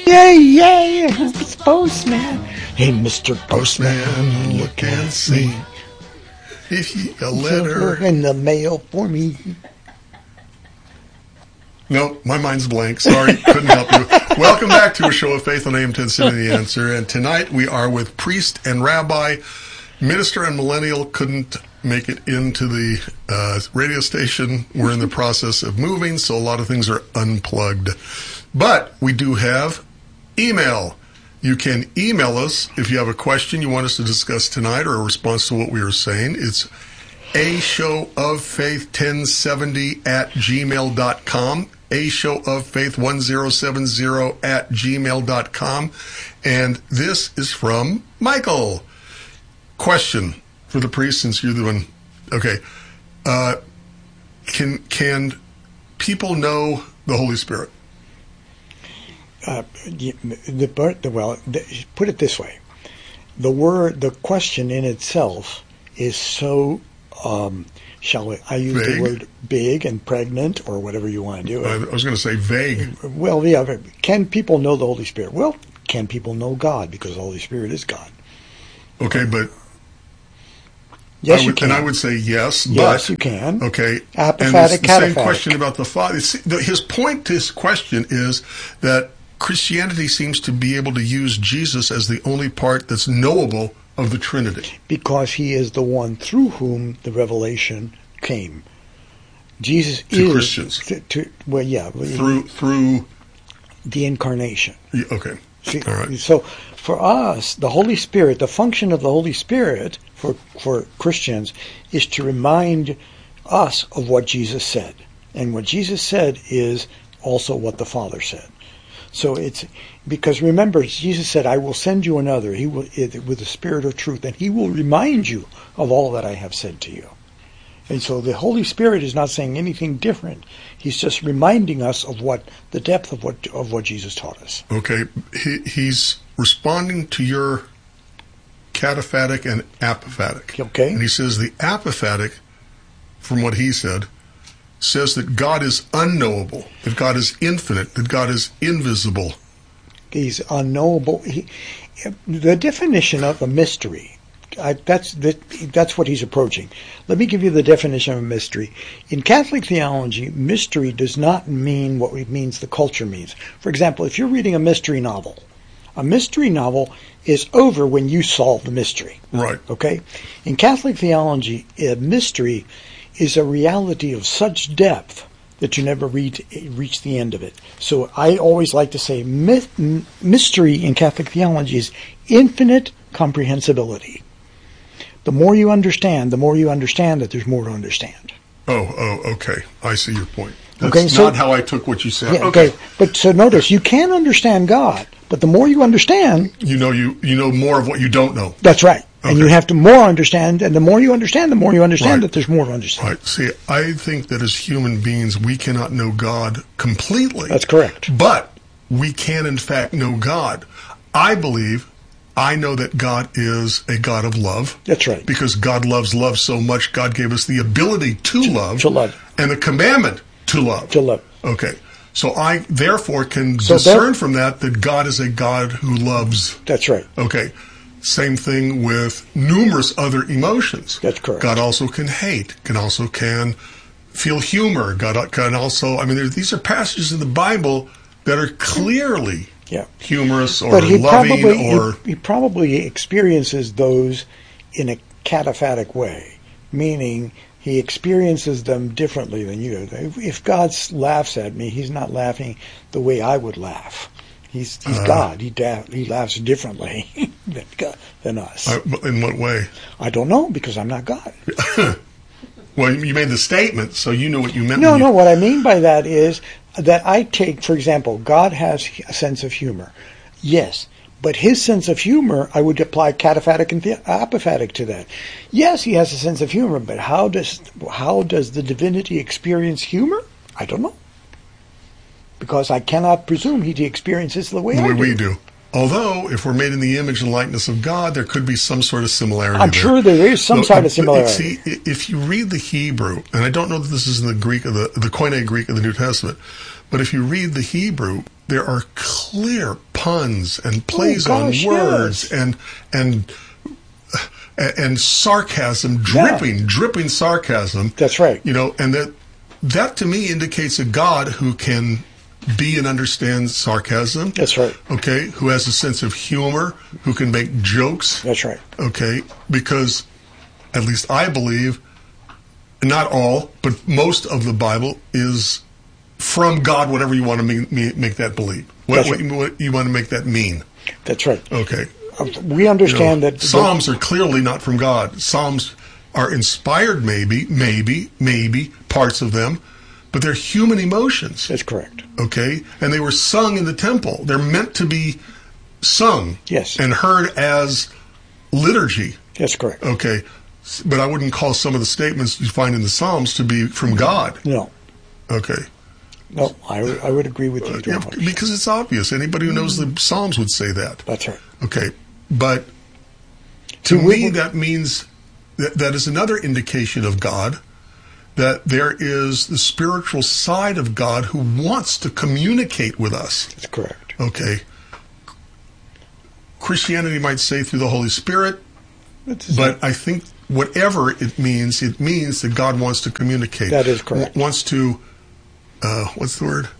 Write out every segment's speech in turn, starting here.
Yeah, it's Postman. Hey, Mr. Postman, look and see. A letter in the mail for me. No, my mind's blank. Sorry, couldn't help you. Welcome back to A Show of Faith on AM 1070 The Answer. And tonight we are with priest and rabbi, minister and millennial. Couldn't make it into the radio station. We're in the process of moving, so a lot of things are unplugged. But we do have email. You can email us if you have a question you want us to discuss tonight or a response to what we were saying. It's ashowoffaith1070@gmail.com, ashowoffaith1070@gmail.com. And this is from Michael. Question for the priest, since you're the one. Okay. Can people know the Holy Spirit? Well, put it this way. The question in itself is so, I use vague. the word big and pregnant or whatever you want to do. I was going to say vague. Well, yeah. Can people know the Holy Spirit? Well, can people know God? Because the Holy Spirit is God. Okay, but yes, you can. And I would say yes. Yes, you can. Okay. Apophatic, and it's the same cataphatic. question about the Father. His point to his question is that Christianity seems to be able to use Jesus as the only part that's knowable of the Trinity. Because he is the one through whom the revelation came. Jesus to is Christians. Through the incarnation. Okay. See, all right. So for us, the Holy Spirit, the function of the Holy Spirit for Christians is to remind us of what Jesus said. And what Jesus said is also what the Father said. So it's because remember, Jesus said, "I will send you another. He will with the Spirit of truth, and he will remind you of all that I have said to you." And so the Holy Spirit is not saying anything different. He's just reminding us of what the depth of what Jesus taught us. Okay, he's responding to your cataphatic and apophatic. Okay, and he says the apophatic, from what he said, says that God is unknowable, that God is infinite, that God is invisible. He's unknowable. The definition of a mystery, that's what he's approaching. Let me give you the definition of a mystery. In Catholic theology, mystery does not mean what it means the culture means. For example, if you're reading a mystery novel is over when you solve the mystery. Right. Okay? In Catholic theology, a mystery is a reality of such depth that you never reach the end of it. So I always like to say mystery in Catholic theology is infinite comprehensibility. The more you understand that there's more to understand. Oh, okay. I see your point. That's okay, so, not how I took what you said. Yeah, okay. But so notice, you can understand God, but the more you understand... You know more of what you don't know. That's right. Okay. And you have to more understand, and the more you understand right. that there's more to understand. Right. See, I think that as human beings, we cannot know God completely. That's correct. But we can, in fact, know God. I know that God is a God of love. That's right. Because God loves love so much, God gave us the ability to love. To love. And the commandment to love. To love. Okay. So I, therefore, can discern from that God is a God who loves. That's right. Okay. Same thing with numerous other emotions. That's correct. God also can hate, can feel humor. God can also, these are passages in the Bible that are clearly humorous or loving. He probably experiences those in a cataphatic way, meaning he experiences them differently than you do. If God laughs at me, he's not laughing the way I would laugh. He's God. He laughs differently than us. In what way? I don't know, because I'm not God. Well, you made the statement, so you know what you meant. No. What I mean by that is that I take, for example, God has a sense of humor. Yes, but his sense of humor, I would apply cataphatic and apophatic to that. Yes, he has a sense of humor, but how does the divinity experience humor? I don't know. Because I cannot presume he experiences the way we do. Although, if we're made in the image and likeness of God, there could be some sort of similarity. I'm sure there is some sort of similarity. See, if you read the Hebrew, and I don't know that this is in the Greek of the Koine Greek of the New Testament, but if you read the Hebrew, there are clear puns and plays gosh, on words yes. and sarcasm, dripping sarcasm. That's right. You know, and that to me indicates a God who can be and understand sarcasm. That's right. Okay, who has a sense of humor, who can make jokes. That's right. Okay, because at least I believe, not all, but most of the Bible is from God, whatever you want to make that believe. What you want to make that mean. That's right. Okay. We understand that Psalms are clearly not from God. Psalms are inspired, maybe, parts of them, but they're human emotions. That's correct. Okay? And they were sung in the temple. They're meant to be sung. Yes. And heard as liturgy. That's correct. Okay. But I wouldn't call some of the statements you find in the Psalms to be from God. No. Okay. No, I would agree with you. Yeah, because it's obvious. Anybody who knows the Psalms would say that. That's right. Okay. But to me, that means that is another indication of God, that there is the spiritual side of God who wants to communicate with us. That's correct. Okay. Christianity might say through the Holy Spirit, but I think whatever it means that God wants to communicate. That is correct. Wants to, what's the word?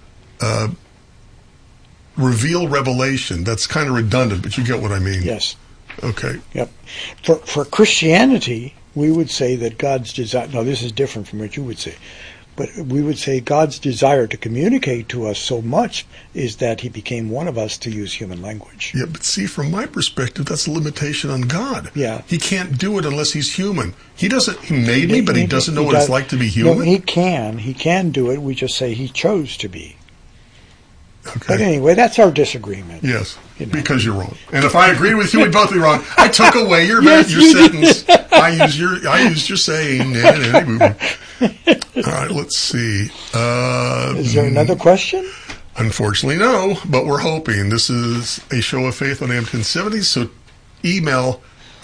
Reveal revelation. That's kind of redundant, but you get what I mean. Yes. Okay. Yep. For Christianity, we would say that God's desire, no, this is different from what you would say, but we would say God's desire to communicate to us so much is that he became one of us to use human language. Yeah, but see, from my perspective, that's a limitation on God. Yeah. He can't do it unless he's human. He made me, but he doesn't know what it's like to be human. No, he can do it. We just say he chose to be. Okay. But anyway, that's our disagreement. Yes, because you're wrong. And if I agreed with you, we'd both be wrong. I took away your sentence. I used your saying. All right, let's see. Is there another question? Unfortunately, no, but we're hoping. This is A Show of Faith on AM 1070, so email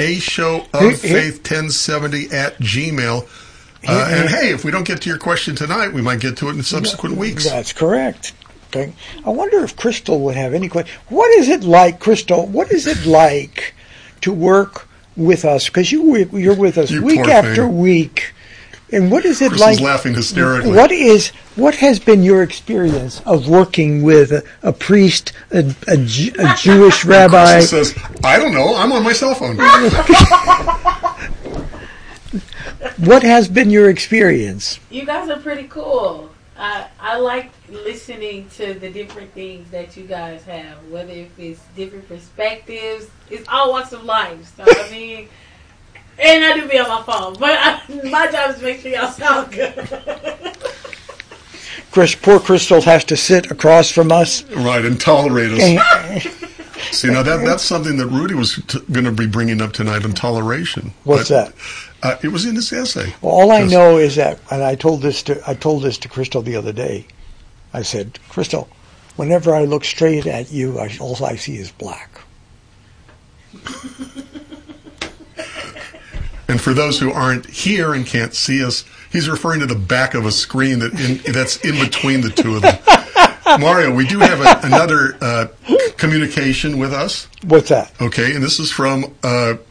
ashowoffaith1070@gmail. And hey, if we don't get to your question tonight, we might get to it in subsequent weeks. That's correct. Okay. I wonder if Crystal would have any question. What is it like, Crystal? What is it like to work with us? Because you're with us week after week. And what is it Crystal's laughing hysterically. What has been your experience of working with a priest, a Jewish rabbi? Crystal says, I don't know. I'm on my cell phone. What has been your experience? You guys are pretty cool. I like listening to the different things that you guys have, whether if it's different perspectives. It's all walks of life. So, I mean, and I do be on my phone, but my job is to make sure y'all sound good. Poor Crystal has to sit across from us. Right, and tolerate us. See, now that's something that Rudy was going to be bringing up tonight on toleration. What's that? It was in his essay. Well, all I know is that, and I told this to Crystal the other day. I said, Crystal, whenever I look straight at you, all I see is black. And for those who aren't here and can't see us, he's referring to the back of a screen that's in between the two of them. Mario, we do have another communication with us. What's that? Okay, and this is from a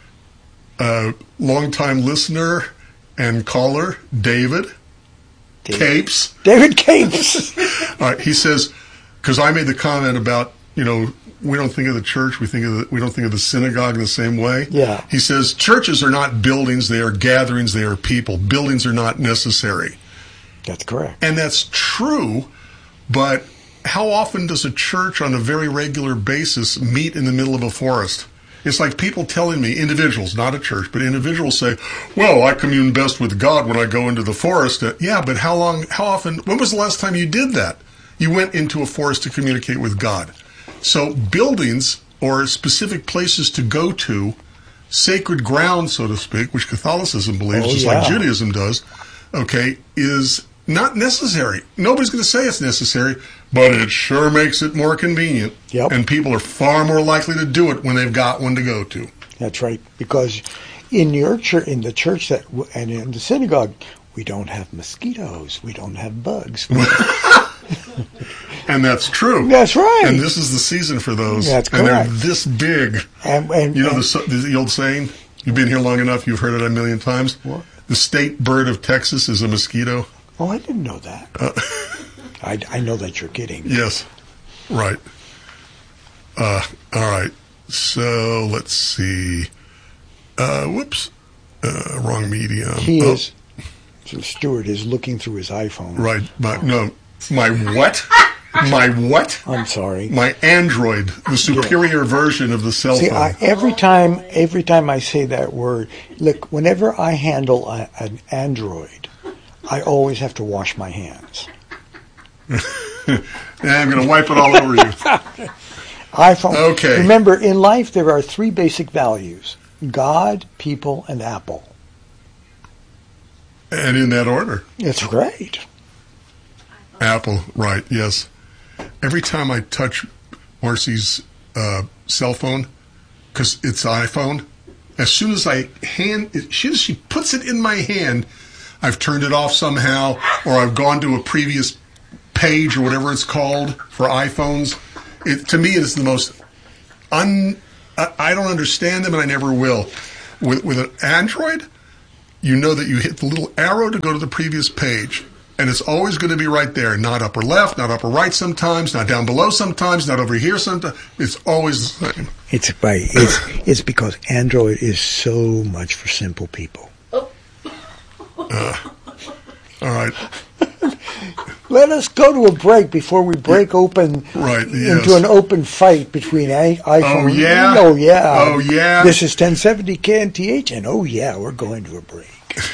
longtime listener and caller, David Capes. David Capes. All right, he says, because I made the comment about, we don't think of the church, we don't think of the synagogue in the same way. Yeah. He says, churches are not buildings, they are gatherings, they are people. Buildings are not necessary. That's correct. And that's true, but how often does a church on a very regular basis meet in the middle of a forest? It's like people telling me, individuals, not a church, but individuals say, well, I commune best with God when I go into the forest. Yeah, but how often, when was the last time you did that? You went into a forest to communicate with God. So buildings or specific places to go to, sacred ground, so to speak, which Catholicism believes, like Judaism does, okay, is not necessary. Nobody's going to say it's necessary, but it sure makes it more convenient. Yep. And people are far more likely to do it when they've got one to go to. That's right. Because in your church, in the church and in the synagogue, we don't have mosquitoes. We don't have bugs. And that's true. That's right. And this is the season for those. That's correct. correct. And they're this big. And you know the old saying? You've been here long enough, you've heard it a million times. What? The state bird of Texas is a mosquito. Oh, I didn't know that. I know that you're kidding. Yes. Right. All right. So, let's see. Whoops. Wrong medium. So Stuart is looking through his iPhone. Right. My what? My what? I'm sorry. My Android, the superior version of the cell phone. See, every time I say that word, look, whenever I handle an Android, I always have to wash my hands. I'm going to wipe it all over you. iPhone. Okay. Remember, in life there are three basic values: God, people, and Apple. And in that order. It's great. Apple, right, yes. Every time I touch Marcy's cell phone, because it's iPhone, as soon as she puts it in my hand, I've turned it off somehow, or I've gone to a previous page or whatever it's called for iPhones. To me, it is the most I don't understand them, and I never will. With an Android, you know that you hit the little arrow to go to the previous page, and it's always going to be right there. Not upper left, not upper right sometimes, not down below sometimes, not over here sometimes. It's always the same. It's right. It's because Android is so much for simple people. All right. Let us go to a break before we break open into an open fight between iPhone. Oh, yeah? Oh, yeah. Oh, yeah? This is 1070 KNTH, and oh, yeah, we're going to a break.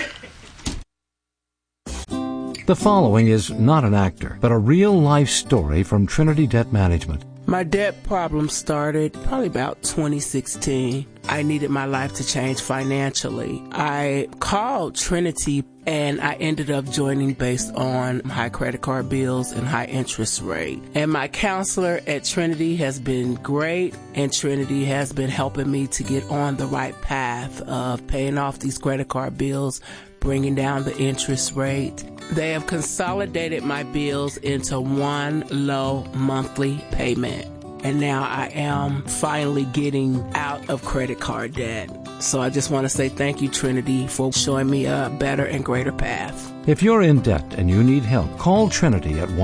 The following is not an actor, but a real-life story from Trinity Debt Management. My debt problem started probably about 2016. I needed my life to change financially. I called Trinity and I ended up joining based on high credit card bills and high interest rate. And my counselor at Trinity has been great, and Trinity has been helping me to get on the right path of paying off these credit card bills, bringing down the interest rate. They have consolidated my bills into one low monthly payment. And now I am finally getting out of credit card debt. So I just want to say thank you, Trinity, for showing me a better and greater path. If you're in debt and you need help, call Trinity at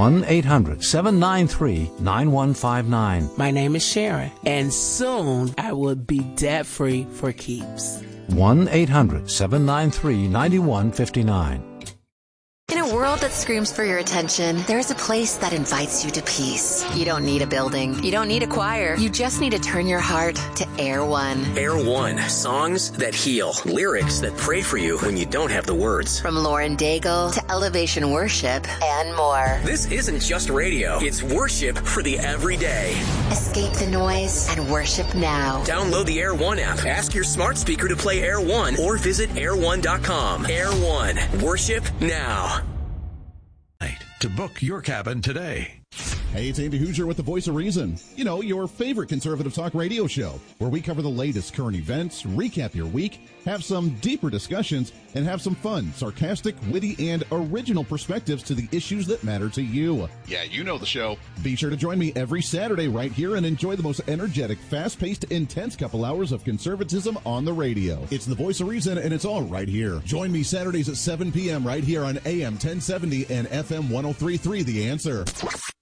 1-800-793-9159. My name is Sharon, and soon I will be debt-free for keeps. 1-800-793-9159. In a world that screams for your attention, there's a place that invites you to peace. You don't need a building. You don't need a choir. You just need to turn your heart to Air One. Air One. Songs that heal. Lyrics that pray for you when you don't have the words. From Lauren Daigle to Elevation Worship and more. This isn't just radio. It's worship for the everyday. Escape the noise and worship now. Download the Air One app. Ask your smart speaker to play Air One or visit air1.com. Air One. Worship now. To book your cabin today. Hey, it's Andy Hoosier with the Voice of Reason. You know, your favorite conservative talk radio show, where we cover the latest current events, recap your week, have some deeper discussions, and have some fun, sarcastic, witty, and original perspectives to the issues that matter to you. Yeah, you know the show. Be sure to join me every Saturday right here and enjoy the most energetic, fast-paced, intense couple hours of conservatism on the radio. It's the Voice of Reason, and it's all right here. Join me Saturdays at 7 p.m. right here on AM 1070 and FM 103.3 The Answer.